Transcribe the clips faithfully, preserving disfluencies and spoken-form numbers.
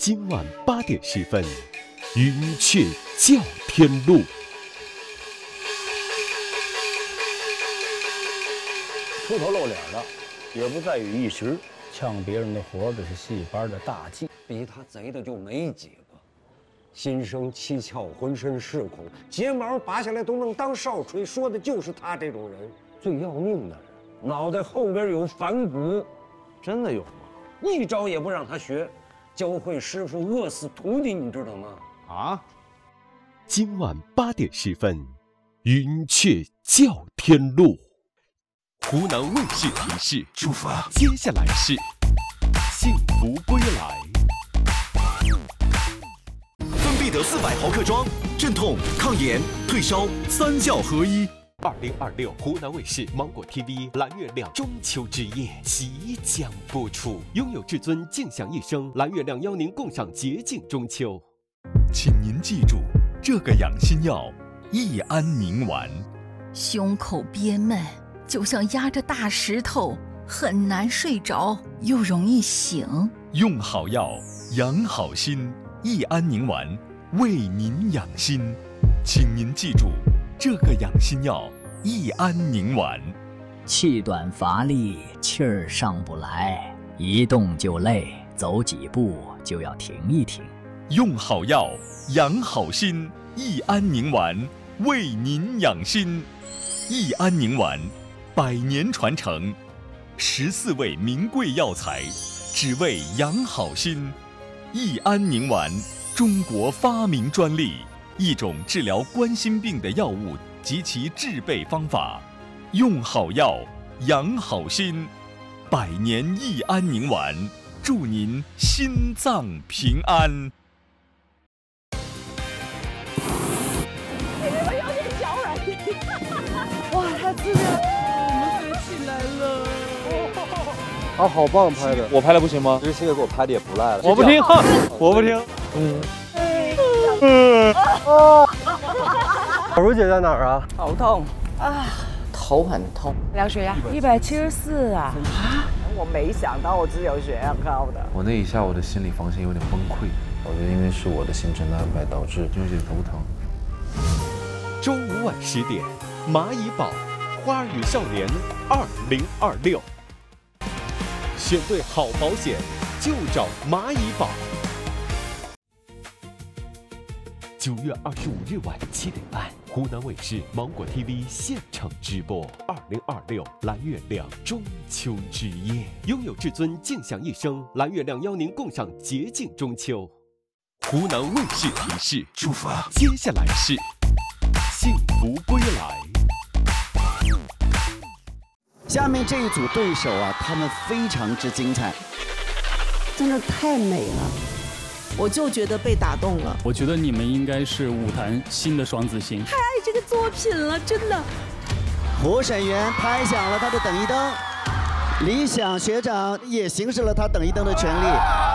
今晚八点十分，云雀叫天路。 出头露脸的，也不在于一时。 抢别人的活只是戏班的大忌， 比他贼的就没几个。心生七窍，浑身是孔，睫毛拔下来都能当哨吹，说的就是他这种人。最要命的是，脑袋后边有反骨。 真的有吗？ 一招也不让他学，教会师傅饿死徒弟，你知道吗？ 啊！ 今晚八点十分，云雀叫天路。湖南卫视提示：出发，接下来是幸福归来。 芬必得四百毫克装，镇痛、抗炎、退烧三效合一。 二零二六湖南卫视、芒果 T V 蓝月亮中秋之夜即将播出，拥有至尊静享一生，蓝月亮邀您共赏洁净中秋。 请您记住这个养心药——益安宁丸。 胸口憋闷，就像压着大石头，很难睡着，又容易醒。 用好药，养好心。益安宁丸为您养心，请您记住这个养心药——益安宁丸。 气短乏力，气儿上不来，一动就累，走几步就要停一停。 用好药，养好心。益安宁丸为您养心。益安宁丸，百年传承，十四味名贵药材，只为养好心。益安宁丸，中国发明专利，一种治疗冠心病的药物及其制备方法。用好药，养好心。百年益安宁丸，祝您心脏平安。 你是不是有点脚软？哇，他这个我们飞起来了！ 啊，好棒拍的，我拍的不行吗？其实星哥给我拍的也不赖了。我不听，我不听。嗯。嗯。啊。小茹姐在哪儿啊？ 头痛啊， 头很痛。 量血压一百七十四啊！啊！我没想到我只有血压高的。 我那一下我的心理防线有点崩溃，我觉得因为是我的行程的安排导致有点头疼。 周五晚十点，蚂蚁堡花语少年二零二六。选对好保险，就找蚂蚁堡。九月二十五日晚七点半，湖南卫视、芒果 T V 现场直播二零二六蓝月亮中秋之夜，拥有至尊静享一生，蓝月亮邀您共赏洁净中秋。湖南卫视提示：出发，接下来是幸福归来。 下面这一组对手啊，他们非常之精彩， 真的太美了，我就觉得被打动了。 我觉得你们应该是舞坛新的双子星。 太爱这个作品了，真的。 评审员拍响了他的等一灯，理想学长也行使了他等一灯的权利。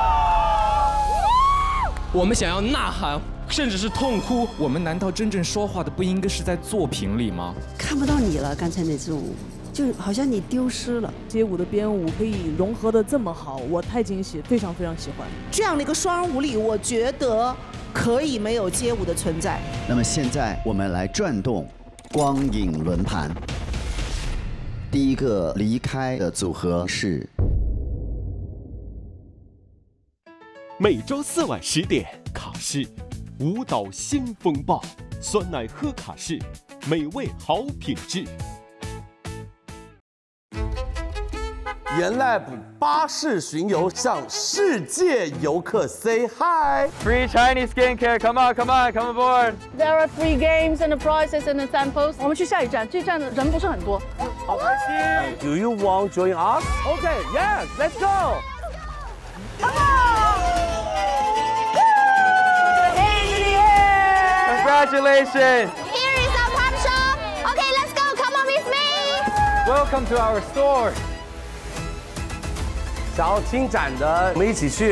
我们想要呐喊，甚至是痛哭，我们难道真正说话的不应该是在作品里吗？ 看不到你了，刚才那支舞。就好像你丢失了， 街舞的编舞可以融合的这么好，我太惊喜，非常非常喜欢。 这样的一个双人舞里，我觉得可以没有街舞的存在。 那么现在我们来转动光影轮盘，第一个离开的组合是。 每周四晚十点，卡式舞蹈新风暴，酸奶喝卡式，美味好品质。 原Lab巴士巡游向世界游客 say hi. Free Chinese skincare, come on, come on, come aboard. There are free games and the prizes and the samples. 我们去下一站，这站的人不是很多。 好开心 ！Do you want to join us? Okay, yes, let's go. Come on! Hands in the air! Congratulations! Here is our pop shop. Okay, let's go. Come on with me. Welcome to our store. 想要听展的，我们一起去。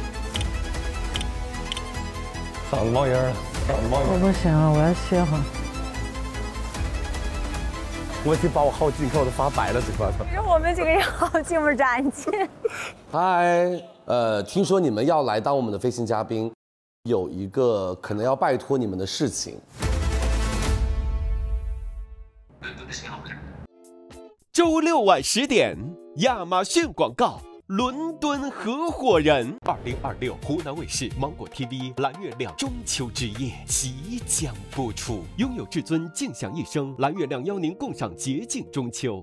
嗓子冒烟了，嗓子冒烟。 我不行了，我要歇会儿。 我已经把我耗尽，你看我都发白了，嘴巴都。 其实我们几个人好尽不沾劲。 嗨，呃，听说你们要来当我们的飞行嘉宾，有一个可能要拜托你们的事情。 周六晚十点，亚马逊广告。伦敦合伙人，二零二六湖南卫视、芒果 T V 蓝月亮中秋之夜即将播出，拥有至尊，静享一生。蓝月亮邀您共赏洁净中秋。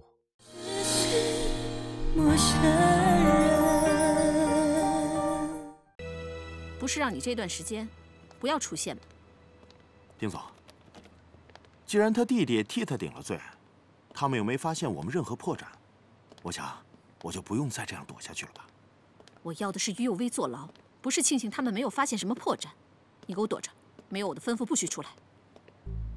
不是让你这段时间不要出现吗？ 丁总，既然他弟弟替他顶了罪，他们又没发现我们任何破绽，我想。我就不用再这样躲下去了吧？ 我要的是于有为坐牢，不是庆幸他们没有发现什么破绽。你给我躲着，没有我的吩咐不许出来。